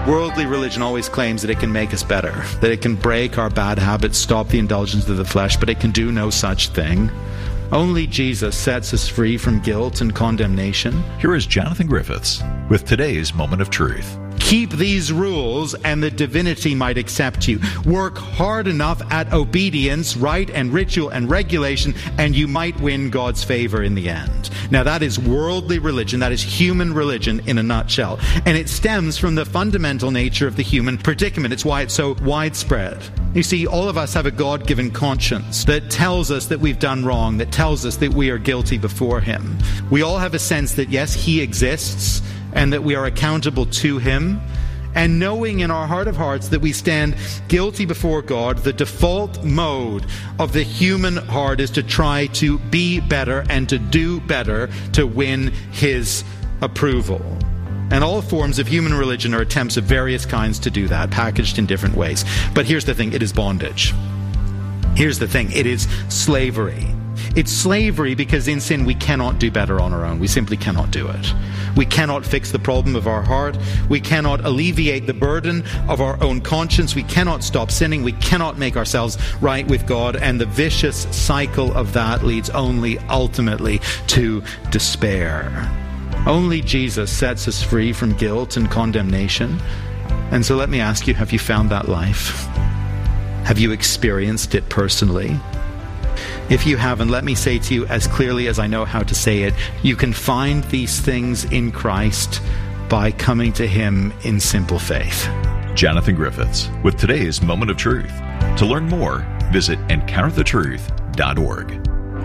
Worldly religion always claims that it can make us better, that it can break our bad habits, stop the indulgence of the flesh, but it can do no such thing. Only Jesus sets us free from guilt and condemnation. Here is Jonathan Griffiths with today's Moment of Truth. Keep these rules and the divinity might accept you. Work hard enough at obedience, rite and ritual and regulation, and you might win God's favor in the end. Now that is worldly religion, that is human religion in a nutshell. And it stems from the fundamental nature of the human predicament. It's why it's so widespread. You see, all of us have a God-given conscience that tells us that we've done wrong, that tells us that we are guilty before Him. We all have a sense that yes, He exists, and that we are accountable to Him, and knowing in our heart of hearts that we stand guilty before God, the default mode of the human heart is to try to be better and to do better to win His approval. And all forms of human religion are attempts of various kinds to do that, packaged in different ways. But here's the thing, it is bondage. Here's the thing, it is slavery. It's slavery because in sin we cannot do better on our own. We simply cannot do it. We cannot fix the problem of our heart. We cannot alleviate the burden of our own conscience. We cannot stop sinning. We cannot make ourselves right with God. And the vicious cycle of that leads only ultimately to despair. Only Jesus sets us free from guilt and condemnation. And so let me ask you, have you found that life? Have you experienced it personally? If you haven't, let me say to you as clearly as I know how to say it, you can find these things in Christ by coming to Him in simple faith. Jonathan Griffiths with today's Moment of Truth. To learn more, visit EncounterTheTruth.org.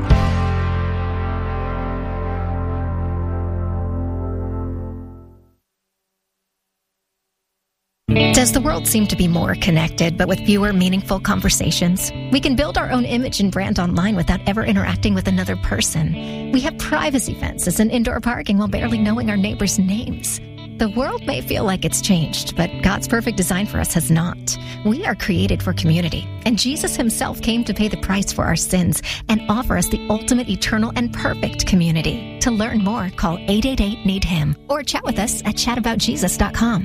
Does the world seem to be more connected, but with fewer meaningful conversations? We can build our own image and brand online without ever interacting with another person. We have privacy fences and indoor parking while barely knowing our neighbors' names. The world may feel like it's changed, but God's perfect design for us has not. We are created for community, and Jesus Himself came to pay the price for our sins and offer us the ultimate, eternal, and perfect community. To learn more, call 888-NEED-HIM or chat with us at chataboutjesus.com.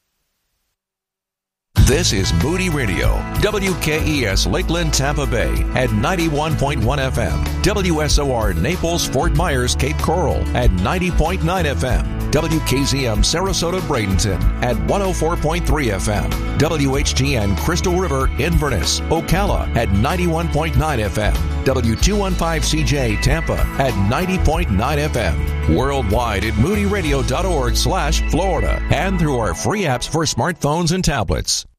This is Moody Radio, WKES Lakeland, Tampa Bay at 91.1 FM, WSOR Naples, Fort Myers, Cape Coral at 90.9 FM, WKZM Sarasota, Bradenton at 104.3 FM, WHGN Crystal River, Inverness, Ocala at 91.9 FM, W215CJ Tampa at 90.9 FM, worldwide at moodyradio.org/Florida, and through our free apps for smartphones and tablets.